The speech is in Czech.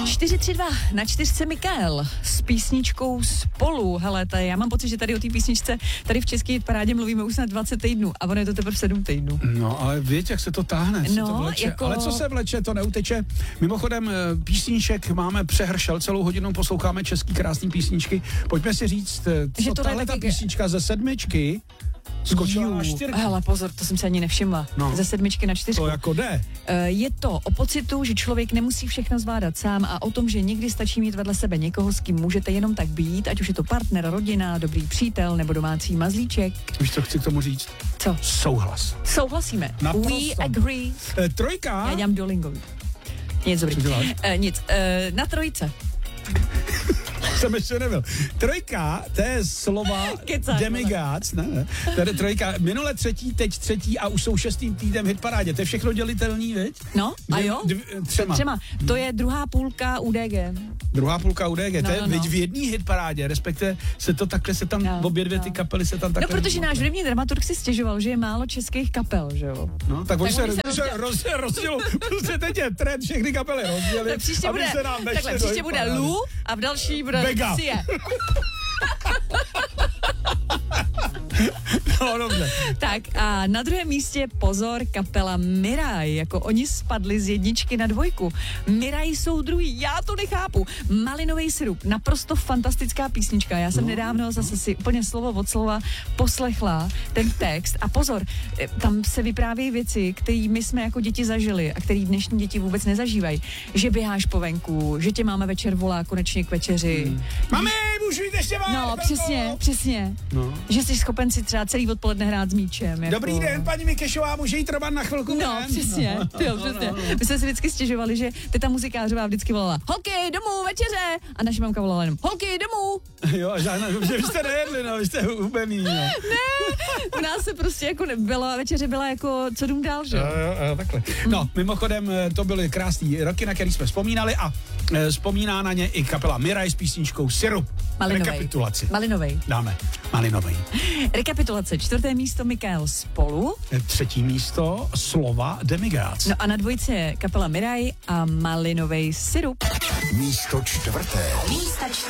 4-3-2, na 4 Mikael s písničkou Spolu. Hele, já mám pocit, že tady o té písničce tady v české parádě mluvíme už na 20 týdnů a ono je to teprve 7 týdnů. No, ale víte, jak se to táhne, se to vleče. Jako... Ale co se vleče, to neuteče. Mimochodem, písniček máme přehršel, celou hodinu posloucháme český krásný písničky. Pojďme si říct, co tahle ta písnička ze 7 skočila na 4. Hele, pozor, to jsem se ani nevšimla. No. Ze 7 na 4. To jako jde. Je to o pocitu, že člověk nemusí všechno zvládat sám a o tom, že někdy stačí mít vedle sebe někoho, s kým můžete jenom tak být, ať už je to partner, rodina, dobrý přítel nebo domácí mazlíček. Víš, co chci k tomu říct? Co? Souhlas. Souhlasíme. Naprosto. We agree. 3. Já dělám Duolingo. Nic dobrý. Co děláš? Nic. Na 3. Jsem ještě nebyl. 3, to je slova Demigods, ne. Tady 3, minule 3, teď 3 a už jsou 6. týden v hitparádě. To je všechno dělitelný, viď? No, a jo? 3. To je druhá půlka UDG. Druhá půlka UDG, No, to je no. v jedné hitparádě, respektive se to takhle se tam, obě dvě ty kapely se tam takhle... No, protože náš hudební dramaturg si stěžoval, že je málo českých kapel, že jo? No, tak oni se rozdělou. Prostě teď je trend, všechny kapely rozdělí. Tak příště bude Lu a v další bude Vega. Sie. No, dobře. Tak a na druhém místě pozor, kapela Miraj, jako oni spadli z 1 na 2. Miraj jsou druhý, já to nechápu. Malinový sirup, naprosto fantastická písnička. Já jsem nedávno zase si úplně slovo od slova poslechla ten text a pozor, tam se vyprávějí věci, které my jsme jako děti zažili a které dnešní děti vůbec nezažívají. Že běháš po venku, že tě máma večer volá konečně k večeři. Mami, můžu jít ještě vám? No, přesně. No. Že jsi schopen si třeba celý odpoledne hrát s míčem. Jako... Dobrý den, paní Mikešová, může jít Roman na chvilku? No, přesně. My jsme si vždycky stěžovali, že teta muzikářová vždycky volala holky, domů, večeře! A naše mamka volala jenom holky, domů! Jo, a žádná, že vy jste nejedli, no, vy jste hubený, no. Ne, u nás se prostě jako nebyla, večeře byla jako co dům dál, že? Jo, takhle. No, mimochodem, to byly krásný roky, na který jsme vzpomínali a vzpomíná na ně i kapela Miraj s písničkou Sirup. Rekapitulaci. Malinovej. Dáme. Malinovej. Rekapitulace. 4. místo Mikael Spolu. 3. místo slova Demigods. No a na 2 je kapela Miraj a Malinovej Sirup. Místo 4.